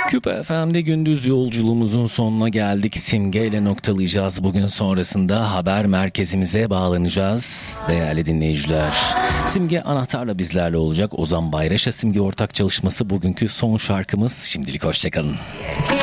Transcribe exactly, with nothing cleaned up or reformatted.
Küpe F M'de gündüz yolculuğumuzun sonuna geldik. Simge ile noktalayacağız. Bugün sonrasında haber merkezimize bağlanacağız değerli dinleyiciler. Simge anahtarla bizlerle olacak. Ozan Bayraş'a Simge ortak çalışması bugünkü son şarkımız. Şimdilik hoşçakalın.